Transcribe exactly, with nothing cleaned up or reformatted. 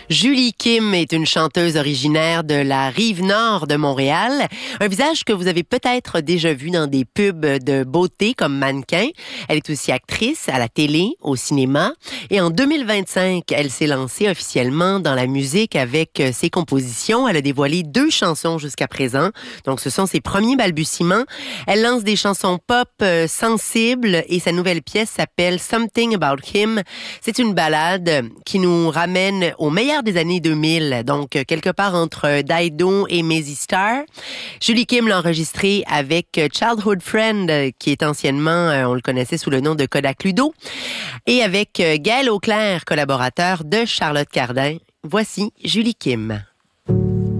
Julie Kim est une chanteuse originaire de la rive nord de Montréal. Un visage que vous avez peut-être déjà vu dans des pubs de beauté comme mannequin. Elle est aussi actrice à la télé, au cinéma. Et en deux mille vingt-cinq, elle s'est lancée officiellement dans la musique avec ses compositions. Elle a dévoilé deux chansons jusqu'à présent. Donc, ce sont ses premiers balbutiements. Elle lance des chansons pop euh, sensibles et sa nouvelle pièce s'appelle Something About Him. C'est une ballade qui nous ramène au meilleur des années deux mille, donc quelque part entre Dido et Mazzy Star. Julie Kim l'a enregistré avec Childhood Friend, qui est anciennement, on le connaissait sous le nom de Kodak Ludo, et avec Gaël Auclair, collaborateur de Charlotte Cardin. Voici Julie Kim.